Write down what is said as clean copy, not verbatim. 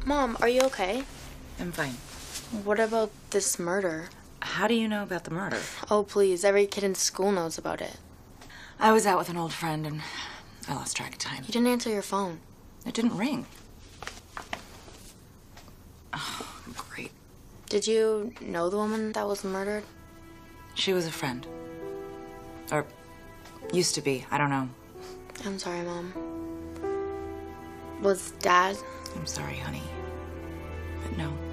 Mom, are you okay? I'm fine. What about this murder? How do you know about the murder? Oh, please. Every kid in school knows about it. I was out with an old friend and I lost track of time. You didn't answer your phone. It didn't ring. Oh, great. Did you know the woman that was murdered? She was a friend. Or used to be. I don't know. I'm sorry, Mom. Was Dad? I'm sorry, honey. But no.